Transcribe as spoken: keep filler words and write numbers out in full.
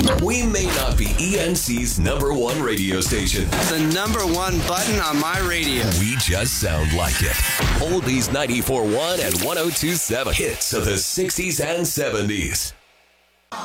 We may not be E N C's number one radio station. The number one button on my radio. We just sound like it. Oldies ninety-four point one and one oh two point seven. Hits of the sixties and seventies.